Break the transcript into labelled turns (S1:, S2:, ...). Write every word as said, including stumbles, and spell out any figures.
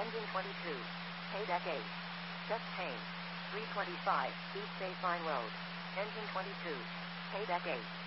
S1: Engine twenty-two. Payback eight. Chest pain. three twenty-five, East Baseline Road. Engine twenty-two. Payback eight.